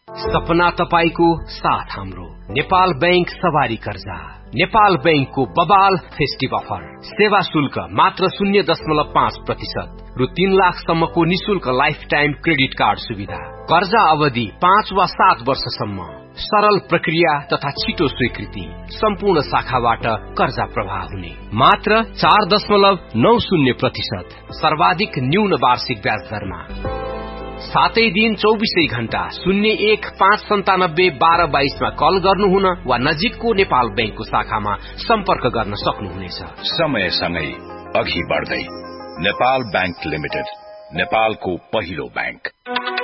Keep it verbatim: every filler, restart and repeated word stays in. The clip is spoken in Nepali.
सपना तपाईको साथ हाम्रो नेपाल बैंक सवारी कर्जा। नेपाल बैंकको बबाल फेस्टिभ अफर। सेवा शुल्क मात्र शून्य दशमलव पाँच प्रतिशत रु तीन लाखसम्मको निशुल्क लाइफ टाइम क्रेडिट कार्ड सुविधा। कर्जा अवधि पाँच वा सात वर्षसम्म। सरल प्रक्रिया तथा छिटो स्वीकृति। सम्पूर्ण शाखाबाट कर्जा प्रवाह हुने मात्र चार दशमलव नौ शून्य प्रतिशत। सर्वाधिक न्यून वार्षिक ब्याज दरमा। सातै दिन चौबिसै घण्टा शून्य एक पाँच सन्तानब्बे बाह्र बाइसमा कल गर्नुहुन वा नजिकको नेपाल बैंकको शाखामा सम्पर्क गर्न सक्नुहुनेछ। समयसँगै अघि बढ्दै नेपाल बैंक लिमिटेड, नेपालको पहिलो बैंक।